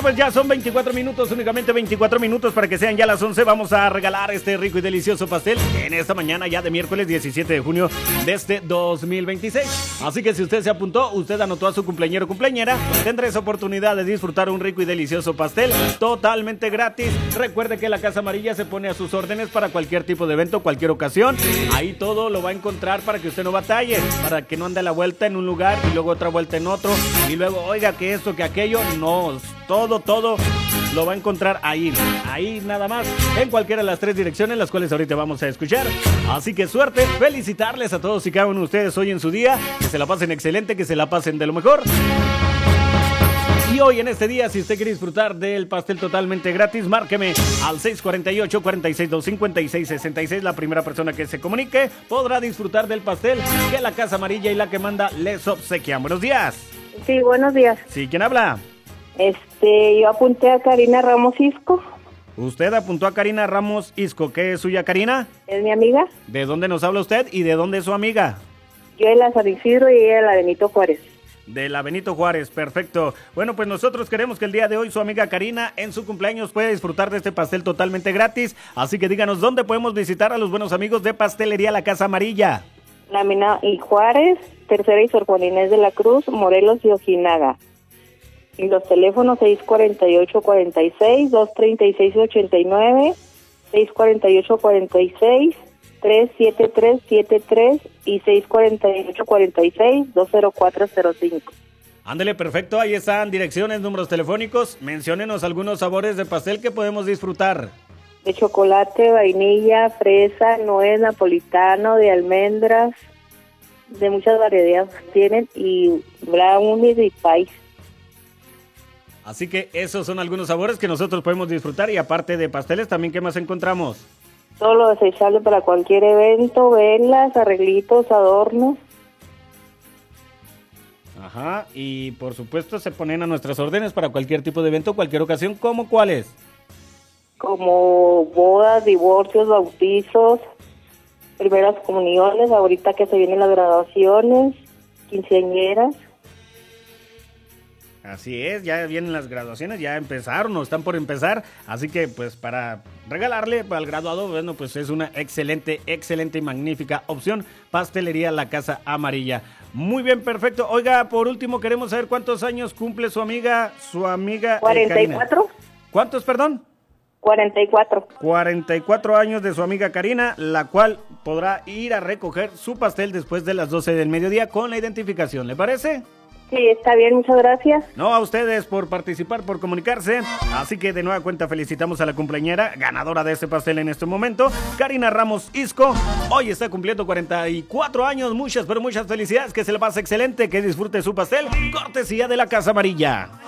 pues ya son 24 minutos, únicamente 24 minutos para que sean ya las 11. Vamos a regalar este rico y delicioso pastel en esta mañana ya de miércoles 17 de junio de este 2026. Así que si usted se apuntó, usted anotó a su cumpleañero o cumpleañera, tendrá esa oportunidad de disfrutar un rico y delicioso pastel totalmente gratis. Recuerde que la Casa Amarilla se pone a sus órdenes para cualquier tipo de evento, cualquier ocasión. Ahí todo lo va a encontrar para que usted no batalle, para que no ande a la vuelta en un lugar y luego otra vuelta en otro y luego oiga que esto, que aquello. No, todo lo va a encontrar ahí nada más, en cualquiera de las 3 direcciones, las cuales ahorita vamos a escuchar. Así que suerte, felicitarles a todos y cada uno de ustedes hoy en su día, que se la pasen excelente, que se la pasen de lo mejor. Y hoy en este día, si usted quiere disfrutar del pastel totalmente gratis, márqueme al 648-462-5666. La primera persona que se comunique podrá disfrutar del pastel que la Casa Amarilla y la que manda les obsequian. Buenos días. Sí, buenos días. Sí, ¿quién habla? Yo apunté a Karina Ramos Isco. Usted apuntó a Karina Ramos Isco. ¿Qué es suya, Karina? Es mi amiga. ¿De dónde nos habla usted y de dónde es su amiga? Yo de la San Isidro y ella de la Benito Juárez. De la Benito Juárez, perfecto. Bueno, pues nosotros queremos que el día de hoy su amiga Karina en su cumpleaños pueda disfrutar de este pastel totalmente gratis. Así que díganos dónde podemos visitar a los buenos amigos de Pastelería La Casa Amarilla. La Mina y Juárez, Tercera y Sor Juan Inés de la Cruz, Morelos y Ojinaga. Y los teléfonos 648-46, 236-89, 648-46, 373-73 y 648-46, 20405. Ándele, perfecto, ahí están direcciones, números telefónicos. Menciónenos algunos sabores de pastel que podemos disfrutar. De chocolate, vainilla, fresa, nuez, napolitano, de almendras, de muchas variedades tienen, y brownies y pie. Así que esos son algunos sabores que nosotros podemos disfrutar, y aparte de pasteles, también ¿qué más encontramos? Todo lo desechable para cualquier evento, velas, arreglitos, adornos. Ajá, y por supuesto se ponen a nuestras órdenes para cualquier tipo de evento, cualquier ocasión. ¿Cómo cuáles? Como bodas, divorcios, bautizos, primeras comuniones, ahorita que se vienen las graduaciones, quinceañeras. Así es, ya vienen las graduaciones, ya empezaron o están por empezar, así que pues para regalarle al graduado, bueno, pues es una excelente y magnífica opción, Pastelería La Casa Amarilla. Muy bien, perfecto. Oiga, por último queremos saber cuántos años cumple su amiga 44. ¿Cuántos, perdón? 44. 44 años de su amiga Karina, la cual podrá ir a recoger su pastel después de las 12 del mediodía con la identificación, ¿le parece? Sí, está bien, muchas gracias. No, a ustedes por participar, por comunicarse. Así que de nueva cuenta felicitamos a la cumpleañera ganadora de este pastel en este momento, Karina Ramos Isco. Hoy está cumpliendo 44 años. Muchas, pero muchas felicidades. Que se le pase excelente, que disfrute su pastel. Cortesía de la Casa Amarilla.